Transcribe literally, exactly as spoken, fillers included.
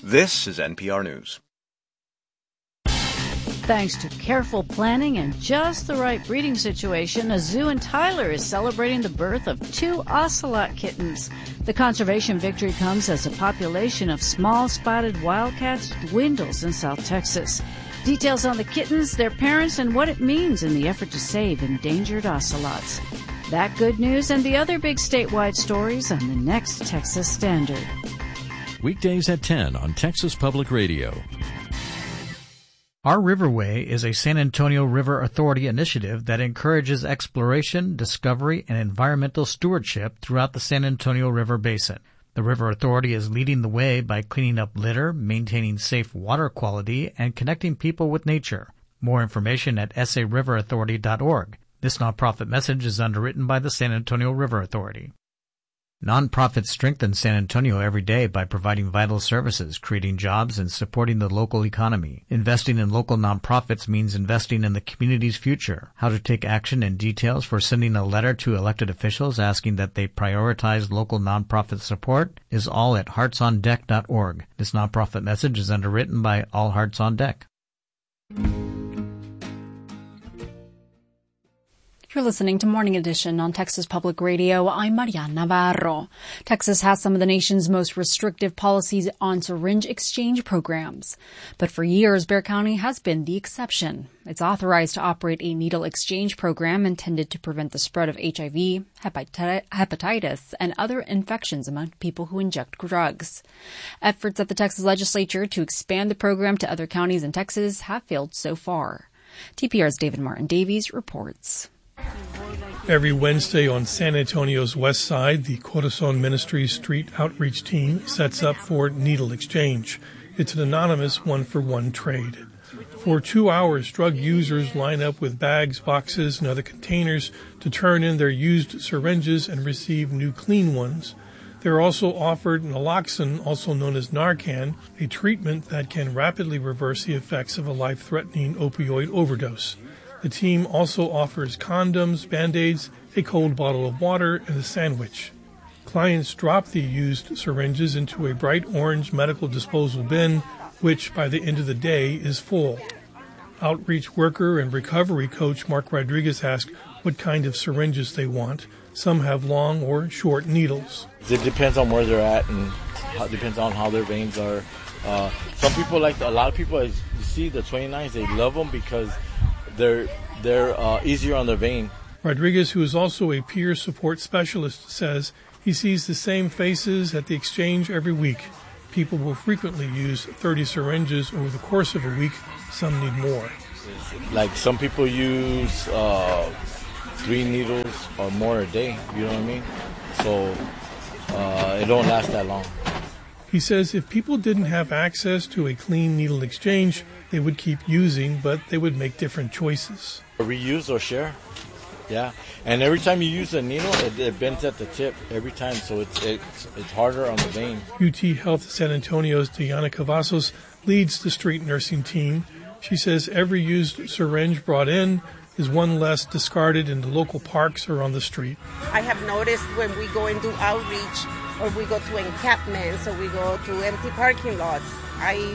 This is N P R News. Thanks to careful planning and just the right breeding situation, a zoo in Tyler is celebrating the birth of two ocelot kittens. The conservation victory comes as the population of small spotted wildcats dwindles in South Texas. Details on the kittens, their parents, and what it means in the effort to save endangered ocelots. That good news and the other big statewide stories on the next Texas Standard. Weekdays at ten on Texas Public Radio. Our Riverway is a San Antonio River Authority initiative that encourages exploration, discovery, and environmental stewardship throughout the San Antonio River Basin. The River Authority is leading the way by cleaning up litter, maintaining safe water quality, and connecting people with nature. More information at s a river authority dot org. This nonprofit message is underwritten by the San Antonio River Authority. Nonprofits strengthen San Antonio every day by providing vital services, creating jobs, and supporting the local economy. Investing in local nonprofits means investing in the community's future. How to take action and details for sending a letter to elected officials asking that they prioritize local nonprofit support is all at hearts on deck dot org. This nonprofit message is underwritten by All Hearts on Deck. You're listening to Morning Edition on Texas Public Radio. I'm Mariana Navarro. Texas has some of the nation's most restrictive policies on syringe exchange programs. But for years, Bexar County has been the exception. It's authorized to operate a needle exchange program intended to prevent the spread of H I V, hepatitis, and other infections among people who inject drugs. Efforts at the Texas legislature to expand the program to other counties in Texas have failed so far. T P R's David Martin Davies reports. Every Wednesday on San Antonio's west side, the Corazon Ministries Street Outreach Team sets up for needle exchange. It's an anonymous one-for-one trade. For two hours, drug users line up with bags, boxes, and other containers to turn in their used syringes and receive new clean ones. They're also offered naloxone, also known as Narcan, a treatment that can rapidly reverse the effects of a life-threatening opioid overdose. The team also offers condoms, Band-Aids, a cold bottle of water, and a sandwich. Clients drop the used syringes into a bright orange medical disposal bin, which by the end of the day is full. Outreach worker and recovery coach Mark Rodriguez asked what kind of syringes they want. Some have long or short needles. It depends on where they're at and it depends on how their veins are. Uh, some people like, a lot of people, as you see, the twenty-nines, they love them because They're they're uh, easier on their vein. Rodriguez, who is also a peer support specialist, says he sees the same faces at the exchange every week. People will frequently use thirty syringes over the course of a week. Some need more. Like some people use uh, three needles or more a day. You know what I mean? So uh, it don't last that long. He says if people didn't have access to a clean needle exchange, they would keep using, but they would make different choices. Reuse or share, yeah. And every time you use a needle, it, it bends at the tip every time, so it's it's it's harder on the vein. U T Health San Antonio's Diana Cavazos leads the street nursing team. She says every used syringe brought in is one less discarded in the local parks or on the street. I have noticed when we go and do outreach or we go to encampments or we go to empty parking lots, I